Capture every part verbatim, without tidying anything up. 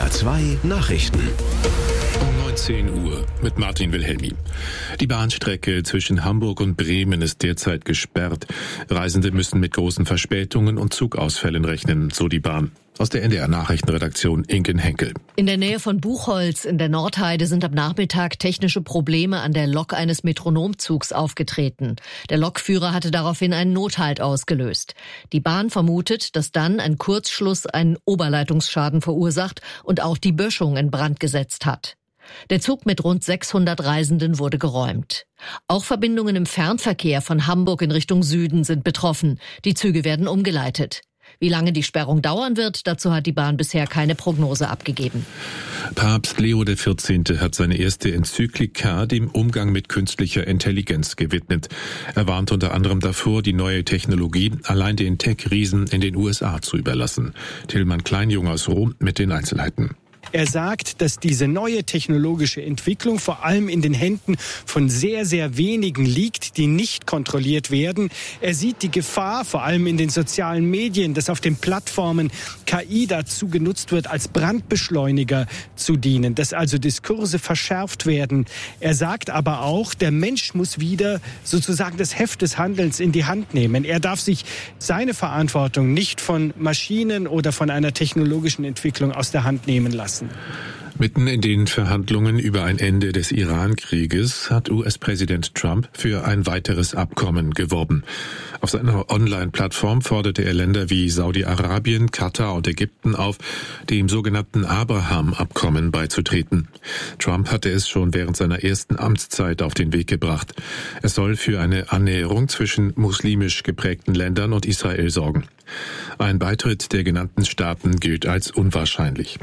R zwei Nachrichten. Um neunzehn Uhr mit Martin Wilhelmi. Die Bahnstrecke zwischen Hamburg und Bremen ist derzeit gesperrt. Reisende müssen mit großen Verspätungen und Zugausfällen rechnen, so die Bahn. Aus der N D R-Nachrichtenredaktion Inken Henkel. In der Nähe von Buchholz in der Nordheide sind am Nachmittag technische Probleme an der Lok eines Metronomzugs aufgetreten. Der Lokführer hatte daraufhin einen Nothalt ausgelöst. Die Bahn vermutet, dass dann ein Kurzschluss einen Oberleitungsschaden verursacht und auch die Böschung in Brand gesetzt hat. Der Zug mit rund sechshundert Reisenden wurde geräumt. Auch Verbindungen im Fernverkehr von Hamburg in Richtung Süden sind betroffen. Die Züge werden umgeleitet. Wie lange die Sperrung dauern wird, dazu hat die Bahn bisher keine Prognose abgegeben. Papst Leo der vierzehnte hat seine erste Enzyklika dem Umgang mit künstlicher Intelligenz gewidmet. Er warnt unter anderem davor, die neue Technologie allein den Tech-Riesen in den U S A zu überlassen. Tillmann Kleinjung aus Rom mit den Einzelheiten. Er sagt, dass diese neue technologische Entwicklung vor allem in den Händen von sehr, sehr wenigen liegt, die nicht kontrolliert werden. Er sieht die Gefahr, vor allem in den sozialen Medien, dass auf den Plattformen K I dazu genutzt wird, als Brandbeschleuniger zu dienen, dass also Diskurse verschärft werden. Er sagt aber auch, der Mensch muss wieder sozusagen das Heft des Handelns in die Hand nehmen. Er darf sich seine Verantwortung nicht von Maschinen oder von einer technologischen Entwicklung aus der Hand nehmen lassen. Mitten in den Verhandlungen über ein Ende des Iran-Krieges hat U S-Präsident Trump für ein weiteres Abkommen geworben. Auf seiner Online-Plattform forderte er Länder wie Saudi-Arabien, Katar und Ägypten auf, dem sogenannten Abraham-Abkommen beizutreten. Trump hatte es schon während seiner ersten Amtszeit auf den Weg gebracht. Es soll für eine Annäherung zwischen muslimisch geprägten Ländern und Israel sorgen. Ein Beitritt der genannten Staaten gilt als unwahrscheinlich.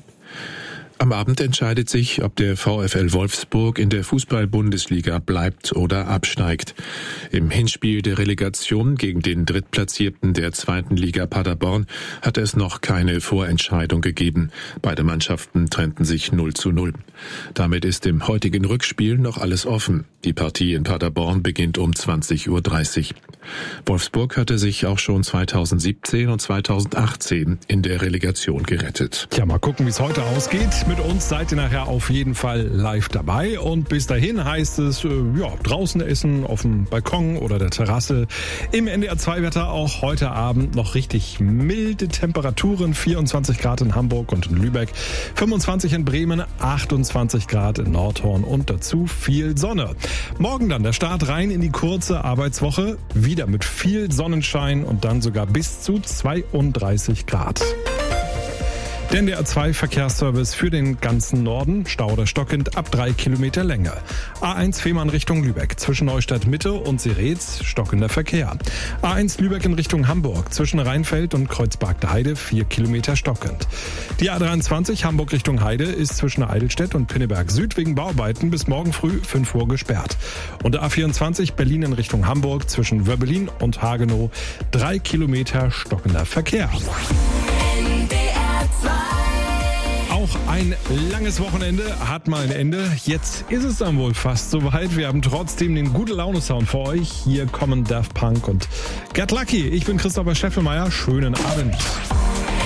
Am Abend entscheidet sich, ob der VfL Wolfsburg in der Fußball-Bundesliga bleibt oder absteigt. Im Hinspiel der Relegation gegen den Drittplatzierten der zweiten Liga Paderborn hatte es noch keine Vorentscheidung gegeben. Beide Mannschaften trennten sich null zu null. Damit ist im heutigen Rückspiel noch alles offen. Die Partie in Paderborn beginnt um zwanzig Uhr dreißig. Wolfsburg hatte sich auch schon zweitausendsiebzehn und zweitausendachtzehn in der Relegation gerettet. Tja, mal gucken, wie es heute ausgeht. Mit uns seid ihr nachher auf jeden Fall live dabei. Und bis dahin heißt es, äh, ja, draußen essen, auf dem Balkon oder der Terrasse. Im N D R zwei Wetter auch heute Abend noch richtig milde Temperaturen. vierundzwanzig Grad in Hamburg und in Lübeck, fünfundzwanzig in Bremen, achtundzwanzig Grad in Nordhorn und dazu viel Sonne. Morgen dann der Start rein in die kurze Arbeitswoche. Wieder mit viel Sonnenschein und dann sogar bis zu zweiunddreißig Grad. Der N D R zwei Verkehrsservice für den ganzen Norden, Stau oder stockend ab drei Kilometer Länge. A eins Fehmarn Richtung Lübeck, zwischen Neustadt Mitte und Seretz, stockender Verkehr. A eins Lübeck in Richtung Hamburg, zwischen Rheinfeld und Kreuzberg Heide, vier Kilometer stockend. Die A dreiundzwanzig Hamburg Richtung Heide ist zwischen Eidelstedt und Pinneberg Süd wegen Bauarbeiten bis morgen früh fünf Uhr gesperrt. Und der A vierundzwanzig Berlin in Richtung Hamburg, zwischen Wörbelin und Hagenow, drei Kilometer stockender Verkehr. Auch ein langes Wochenende hat mal ein Ende. Jetzt ist es dann wohl fast soweit. Wir haben trotzdem den Gute-Laune-Sound für euch. Hier kommen Daft Punk und Get Lucky. Ich bin Christopher Scheffelmeier. Schönen Abend.